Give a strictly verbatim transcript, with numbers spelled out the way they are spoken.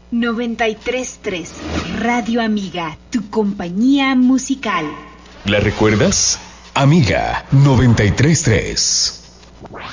noventa y tres punto tres Radio Amiga, tu compañía musical. ¿La recuerdas? Amiga noventa y tres punto tres.